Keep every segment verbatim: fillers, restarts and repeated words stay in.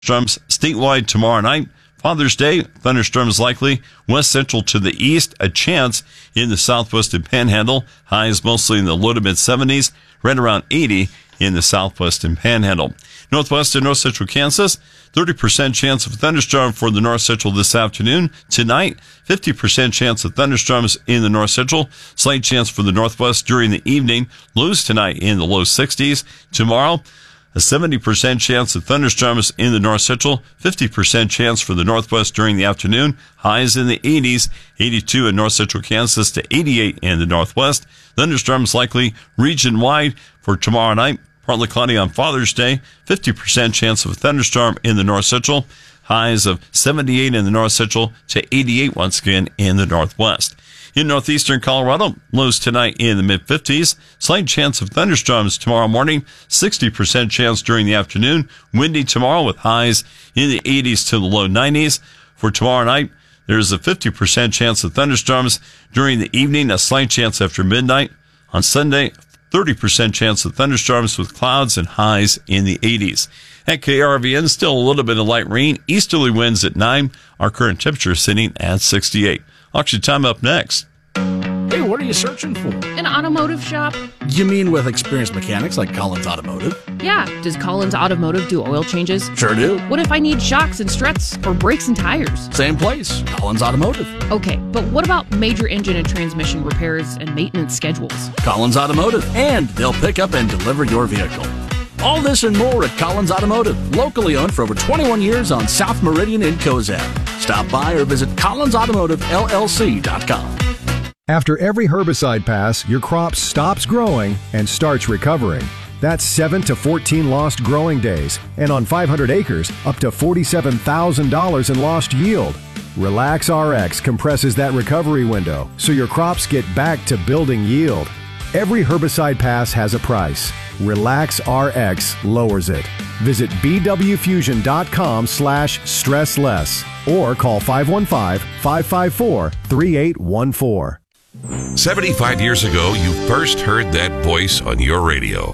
Thunderstorms statewide tomorrow night. Father's Day, thunderstorms likely west central to the east, a chance in the southwest and panhandle. Highs mostly in the low to mid seventies, right around eighty in the southwest and panhandle. Northwest and north central Kansas, thirty percent chance of a thunderstorm for the north central this afternoon. Tonight, fifty percent chance of thunderstorms in the north central. Slight chance for the northwest during the evening. Lows tonight in the low sixties. Tomorrow, a seventy percent chance of thunderstorms in the north central, fifty percent chance for the northwest during the afternoon, highs in the eighties, eighty-two in north central Kansas to eighty-eight in the northwest. Thunderstorms likely region-wide for tomorrow night, partly cloudy on Father's Day, fifty percent chance of a thunderstorm in the north central, highs of seventy-eight in the north central to eighty-eight once again in the northwest. In northeastern Colorado, lows tonight in the mid-fifties. Slight chance of thunderstorms tomorrow morning. sixty percent chance during the afternoon. Windy tomorrow with highs in the eighties to the low nineties. For tomorrow night, there's a fifty percent chance of thunderstorms during the evening. A slight chance after midnight. On Sunday, thirty percent chance of thunderstorms with clouds and highs in the eighties. At K R V N, still a little bit of light rain. Easterly winds at nine. Our current temperature sitting at sixty-eight. Auction time up next. Hey, what are you searching for? An automotive shop. You mean with experienced mechanics like Collins Automotive? Yeah. Does Collins Automotive do oil changes? Sure do. What if I need shocks and struts or brakes and tires? Same place, Collins Automotive. Okay, but what about major engine and transmission repairs and maintenance schedules? Collins Automotive, and they'll pick up and deliver your vehicle. All this and more at Collins Automotive, locally owned for over twenty-one years on South Meridian in Cozad. Stop by or visit collins automotive L L C dot com. After every herbicide pass, your crop stops growing and starts recovering. That's seven to fourteen lost growing days, and on five hundred acres, up to forty-seven thousand dollars in lost yield. Relax R X compresses that recovery window so your crops get back to building yield. Every herbicide pass has a price. Relax R X lowers it. Visit b w fusion dot com slash stress less or call five one five, five five four, three eight one four. seventy-five years ago, you first heard that voice on your radio.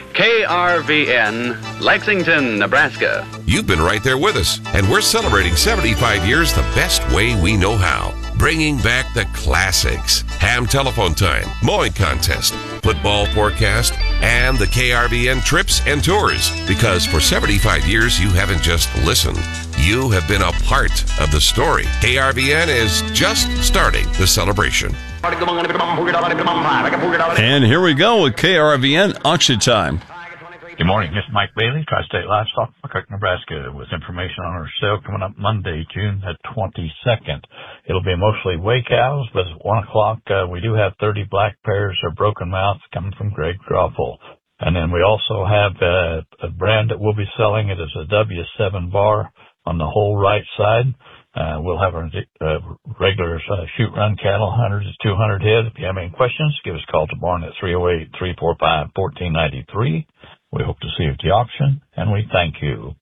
K R V N, Lexington, Nebraska. You've been right there with us, and we're celebrating seventy-five years the best way we know how. Bringing back the classics. Ham telephone time, mowing contest, football forecast, and the K R V N trips and tours. Because for seventy-five years, you haven't just listened. You have been a part of the story. K R V N is just starting the celebration. And here we go with K R V N auction time. Good morning. This is Mike Bailey, Tri-State Livestock, McCook, Nebraska, with information on our sale coming up Monday, June the twenty-second. It'll be mostly weigh cows, but at one o'clock, uh, we do have thirty black pairs of broken mouths coming from Greg Groffel. And then we also have uh, a brand that we'll be selling. It is a W seven bar on the whole right side. Uh, we'll have our uh, regular uh, shoot-run cattle, one hundred to two hundred head. If you have any questions, give us a call to Barn at three oh eight, three four five, one four nine three. We hope to see you at the auction, and we thank you.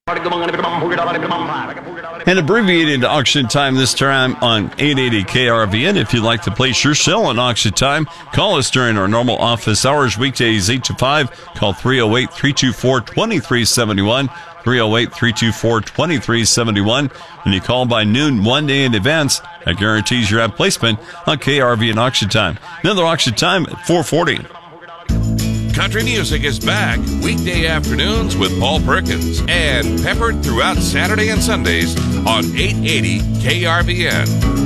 And abbreviated auction time this time on eight eighty K R V N. If you'd like to place your sale on auction time, call us during our normal office hours, weekdays eight to five. Call three oh eight, three two four, two three seven one. three oh eight, three two four, two three seven one. When you call by noon one day in advance, that guarantees your ad placement on K R V N auction time. Another auction time at four forty. Country music is back weekday afternoons with Paul Perkins and peppered throughout Saturday and Sundays on eight eighty K R V N.